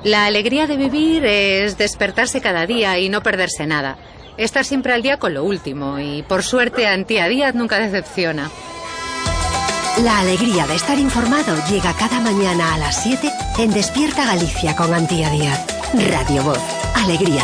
La alegría de vivir es despertarse cada día y no perderse nada. Estar siempre al día con lo último y, por suerte, Antía Díaz nunca decepciona. La alegría de estar informado llega cada mañana a las 7 en Despierta Galicia con Antía Díaz. Radio Voz. Alegría.